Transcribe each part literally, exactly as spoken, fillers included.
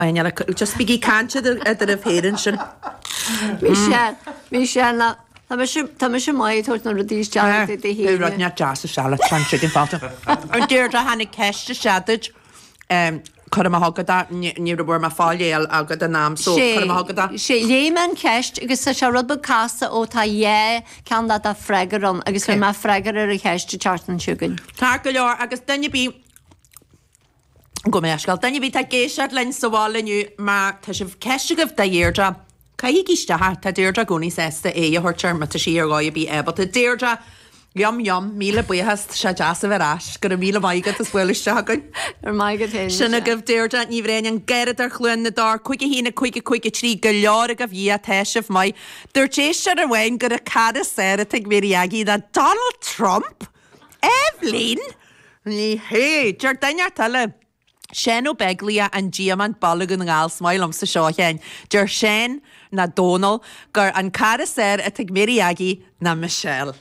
Aine just bigí canse idir a féann sin. Bhí sé bhí sé na Tá me sem maiid tuairt na rodí teachta de hí. Rud ne jazz se fan si fáta. An dúir a hanig ceiste seadid chu thugad ní bhar mar fáiléal agad a nám so thugad. sé léman ceist agus sa se rudba casa ó tá dhé cean le a freigarm agus le me freigar ar a cheiste teartan siúgann. Tá go leor agus danne bí go méiscail danne bhí tá géisiart len saháileniu má tá sih ceiste goh de dhéirdra. Caí gíistethe tá dúirda gúní sésta é a thuirtear me sí ar gáid bí eba tá dúirda Yum yum, míle buchas se jazz verás, gur míle maigad a sfuiliste hagan. Ar maigad hen. Sinna goh deirda ní bhréin an gead ar chluin na dar, chuige hína chuige chuige trí go leor a go bhí a teisih mai. Dúirtéis ar bhain gur a cada séra ag mériagi na Donald Trump? Evelyn? Ní hé, deir dainear tala. Sén ó beglia an diamant ballagan ngáil smail am sa seochein. Deir Sén na Donald gur an cada sér a ag mériagi na Michelle.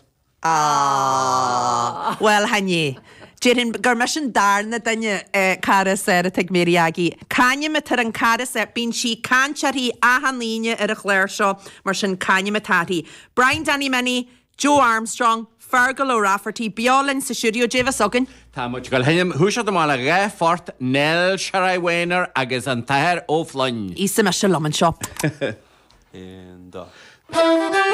Ah, well, hanyi. Jirin garmashin darna danya cara sera tag miriagi. Kanya mataran cara set bin she canchari ahanlinya at a clare show, marshin kanya matati. Brian Danny Manny, Joe Armstrong, Fergal O'Rafferty, Biolin sa studio Jeva Sogan. Tá much gal henim húsad am ala ré fort Nell Sharai Weiner agus an taher offline. Isa masha loman shop. And uh